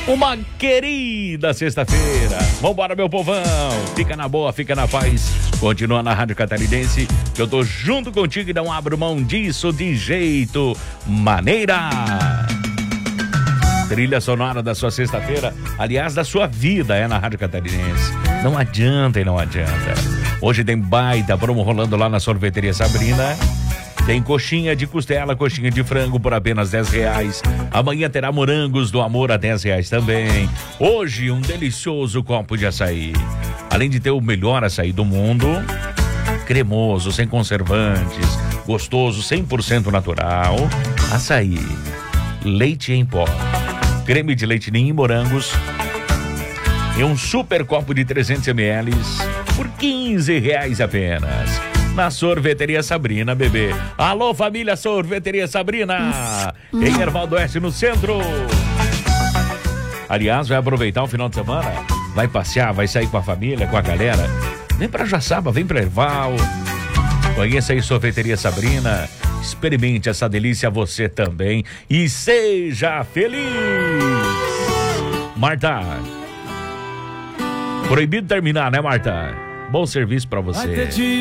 Uma querida sexta-feira. Vambora, meu povão. Fica na boa, fica na paz. Continua na Rádio Catarinense, que eu tô junto contigo e não abro mão disso de jeito maneira. Trilha sonora da sua sexta-feira, aliás, da sua vida, é na Rádio Catarinense. Não adianta e não adianta. Hoje tem baita promo rolando lá na Sorveteria Sabrina. Tem coxinha de costela, coxinha de frango por apenas R$10. Amanhã terá morangos do amor a R$10 também. Hoje, um delicioso copo de açaí. Além de ter o melhor açaí do mundo, cremoso, sem conservantes, gostoso, 100% natural. Açaí, leite em pó, creme de leite ninho e morangos. E um super copo de 300 ml por R$15 apenas. Na Sorveteria Sabrina, bebê. Alô, família Sorveteria Sabrina. Em Erval do Oeste, no centro. Aliás, vai aproveitar o final de semana? Vai passear, vai sair com a família, com a galera? Vem pra Jaçaba, vem pra Erval. Conheça aí Sorveteria Sabrina. Experimente essa delícia você também. E seja feliz. Marta. Proibido terminar, né, Marta? Bom serviço pra você.